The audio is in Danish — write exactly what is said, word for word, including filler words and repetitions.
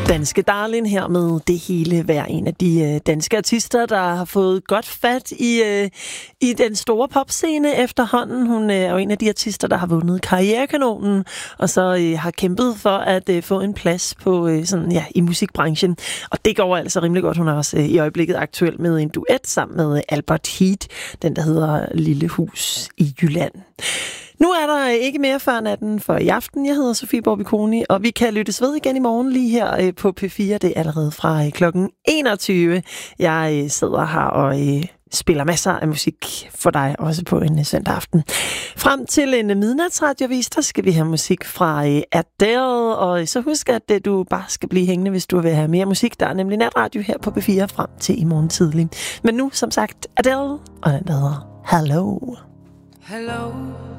Danske Darling her med Det Hele Hver. En af de øh, danske artister, der har fået godt fat i, øh, i den store popscene efterhånden. Hun øh, er jo en af de artister, der har vundet Karrierekanonen, og så øh, har kæmpet for at øh, få en plads på øh, sådan, ja, i musikbranchen. Og det går altså rimelig godt. Hun er også øh, i øjeblikket aktuel med en duet sammen med Albert Heat, den der hedder Lille Hus i Jylland. Nu er der ikke mere før natten for i aften. Jeg hedder Sofie Borbiconi, og vi kan lyttes ved igen i morgen lige her på P fire. Det er allerede fra klokken enogtyve. Jeg sidder her og spiller masser af musik for dig, også på en søndag aften. Frem til en midnatsradiovis, der skal vi have musik fra Adele, og så husk, at du bare skal blive hængende, hvis du vil have mere musik. Der er nemlig natradio her på P fire frem til i morgen tidlig. Men nu, som sagt, Adele, og den der hedder Hello. Hello.